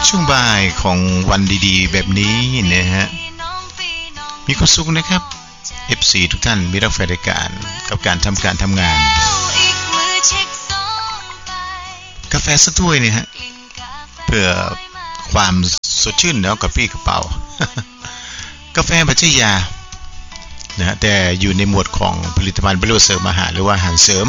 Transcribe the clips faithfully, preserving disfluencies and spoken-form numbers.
ช่วงบ่ายของวันดีๆแบบนี้นะฮะมีความสุขนะครับ เอฟ ซี ทุกท่านมีรักแฟนรายการกับการทำการทำงานกาแฟสักถ้วยนี่ฮะเพื่อความสดชื่นแล้วกับพี่กระเป๋ากาแฟบัจจยานะฮะแต่อยู่ในหมวดของผลิตภัณฑ์บริโภคเสริมอาหารหรือว่าอาหารเสริม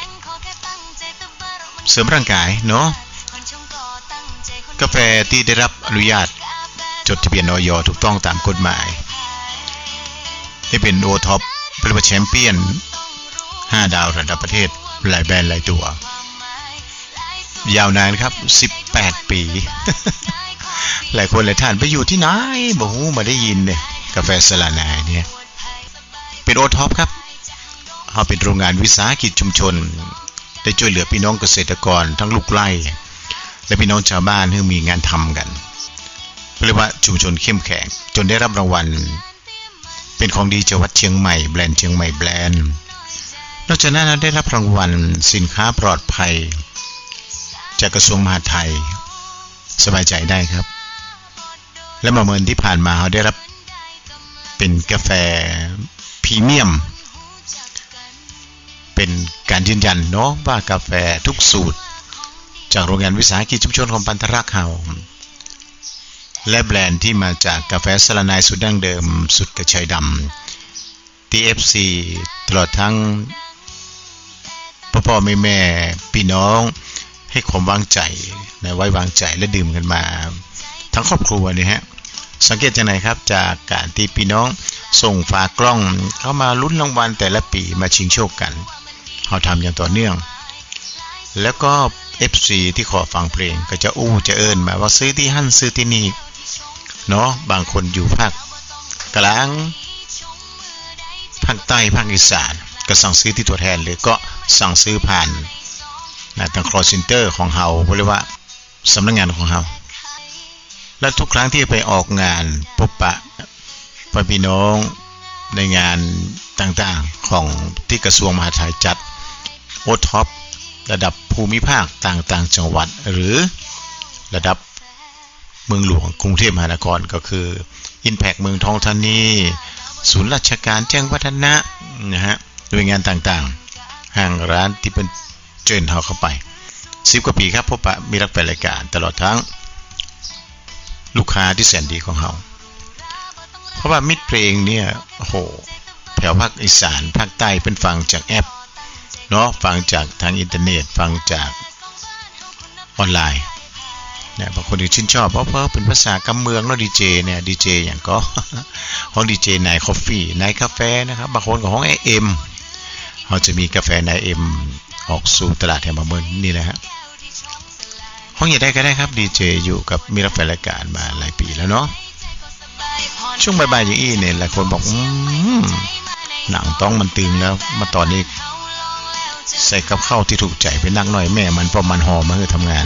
เสริมร่างกายเนาะกาแฟที่ได้รับอนุญาตจดทะเบียน อย ถูกต้องตามกฎหมายได้เป็นโอท็อปเป็นแชมเปี้ยนห้าดาวระดับประเทศหลายแบรนด์หลายตัวยาวนานครับสิบแปดปี หลายคนหลายท่านไปอยู่ที่ไหนบ่ฮู้มาได้ยินเนี่ยกาแฟสลานายเนี่ยเป็นโอท็อปครับเฮาเป็นโรงงานวิสาหกิจชุมชนได้ช่วยเหลือพี่น้องเกษตรกรทั้งลูกไร่และพี่น้องชาวบ้านที่มีงานทำกันเรียกว่าชุมชนเข้มแข็งจนได้รับรางวัลเป็นของดีจังหวัดเชียงใหม่แบรนด์เชียงใหม่แบรนด์นอกจากนั้นได้รับรางวัลสินค้าปลอดภัยจากกระทรวงมหาดไทยสบายใจได้ครับและเมื่อเดือนที่ผ่านมาเขาได้รับเป็นกาแฟพรีเมียมเป็นการยืนยันเนาะว่ากาแฟทุกสูตรจากโรงงานวิสาหกิจชุมชนของปันธรักษ์เฮาและแบรนด์ที่มาจากกาแฟสลานายสูตรดั้งเดิมสุดกระชายดำ ที เอฟ ซี ตลอดทั้งพ่อๆแม่ๆพี่น้องให้ความวางใจนะไว้วางใจและดื่มกันมาทั้งครอบครัวนี่ฮะสังเกตจากไหนครับจากการที่พี่น้องส่งฝากกล้องเข้ามาลุ้นรางวัลแต่ละปีมาชิงโชคกันเราทำอย่างต่อเนื่องแล้วก็ เอฟ ซี ที่ขอฟังเพลงก็จะอู้จะเอิ้นมาว่าซื้อที่หั่นซื้อที่นี่เนาะบางคนอยู่ภาคกลางภาคใต้ภาคอีสานก็สั่งซื้อที่ตัวแทนหรือก็สั่งซื้อผ่านนะทาง call center ของเฮาเรียกว่าสำนักงานของเฮาและทุกครั้งที่ไปออกงานพบปะพี่น้องในงานต่างๆของที่กระทรวงมหาดไทยจัดโอท็อประดับภูมิภาคต่างๆจังหวัดหรือระดับเมืองหลวงกรุงเทพมหานครก็คือ Impact เมืองทองธานีศูนย์ราชการแจ้งวัฒนะนะฮะหน่วยงานต่างๆห้างร้านที่เป็นเชิญเฮาเข้าไปสิบกว่าปีครับพบปะมีรักแฟนรายการตลอดทั้งลูกค้าที่แสนดีของเฮาเพราะว่ามิตรเพลงเนี่ยโอ้โหแถวภาคอีสานภาคใต้เป็นฟังจากแอปเนาะฟังจากทางอินเทอร์เน็ตฟังจากออนไลน์เนี่ยบางคนที่ชื่นชอบเพราะเพราะเป็นภาษากำเมืองเนาะดีเจเนี่ยดีเจอย่างก็ห้องดีเจนายคอฟฟี่นายกาแฟนะครับบางคนก็ห้อง เอ็ม เขาจะมีกาแฟนายเอ็มออกสู่ตลาดแถวมาเมืองนี่แหละฮะห้องอย่าได้ก็ได้ครับดีเจอยู่กับมีรับแฟนรายการมาหลายปีแล้วเนาะช่วงบ่ายๆอย่างอี้เนี่ยหลายคนบอกอืมหนังต้องมันตึงแล้วมาตอนนี้ใส่กับข้าวที่ถูกใจไปนักหน่อยแม่มันเพราะมันหอมมาคือทำงาน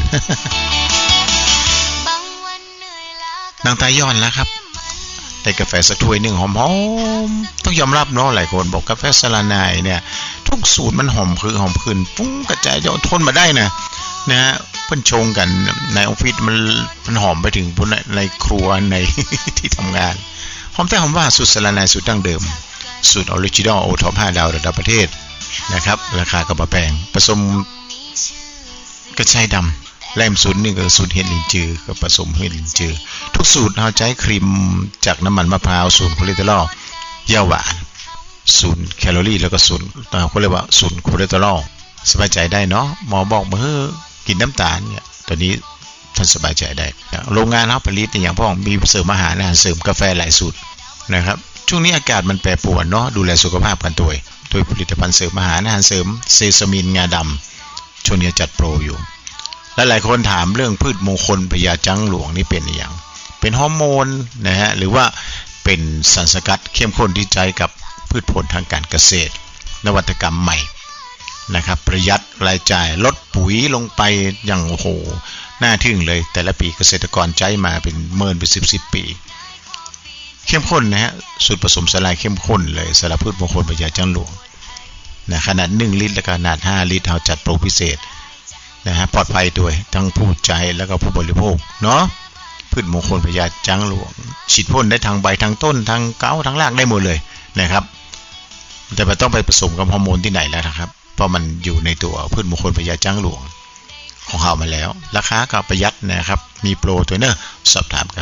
นางตาย้อนแล้วครับได้กาแฟสักถ้วยหนึ่งหอมๆต้องยอมรับเนาะหลายคนบอกกาแฟสลานายเนี่ยทุกสูตรมันหอมคือหอมขึ้นปุ้งกระจายทนมาได้นะนะฮะเพิ่นชงกันในออฟฟิศมันมันหอมไปถึงในครัวใน ที่ทำงานหอมแต่หอมว่าสูตรสลานายสูตรดั้งเดิมสูตรออริจินอลโอท็อปห้าดาวระดับประเทศนะครับราคาก็บ่แพงผสมกระชายดำแลมสูตรนึงก็สูตรเห็ดลินจือก็ผสมเห็ดลินจือทุกสูตรเราใช้ครีมจากน้ำมันมะพร้าวศูนย์คอเลสเตอรอลย่าหวานศูนย์แคลอรี่แล้วก็ศูนย์เขาเรียกว่าศูนย์คอเลสเตอรอลสบายใจได้เนาะหมอบอกมาเฮ้อกินน้ำตาลเนี่ยตอนนี้ท่านสบายใจได้โรงงานเขาผลิตอย่างพ่อมีเสริมอาหารอาหารเสริมกาแฟหลายสูตรนะครับช่วงนี้อากาศมันแปรปรวนเนาะดูแลสุขภาพกันตัวโดยผลิตภัณฑ์เสริมอาหารอาหารเสริมเซซามินงาดำช่วงนี้จัดโปรอยู่และหลายคนถามเรื่องพืชมงคลพญาจังหลวงนี่เป็นอย่างเป็นฮอร์โมนนะฮะหรือว่าเป็นสารสกัดเข้มข้นที่ใช้กับพืชผลทางการเกษตรนวัตกรรมใหม่นะครับประหยัดรายจ่ายลดปุ๋ยลงไปอย่างโอ้โหน่าทึ่งเลยแต่ละปีเกษตรกรใช้มาเป็นหมื่นเป็นสิบสิบปีเข้มข้นนะฮะสูตรผสมสลายเข้มข้นเลยสารพืชมงคลพญาจังหลวงนะขนาดหนึ่งลิตรและขนาดห้าลิตรเราจัดโปรพิเศษนะฮะปลอดภัยด้วยทั้งผู้ใช้แล้วก็ผู้บริโภคเนาะพืชมงคลพญาจังหลวงฉีดพ่นได้ทางใบทางต้นทางเก้าทางรากได้หมดเลยนะครับแต่ไม่ต้องไปผสมกับฮอร์โมนที่ไหนแล้วนะครับเพราะมันอยู่ในตัวพืชมงคลพญาจังหลวงของเขามาแล้วราคาก็ประหยัดนะครับมีโปรตัวเนอะสอบถามกับ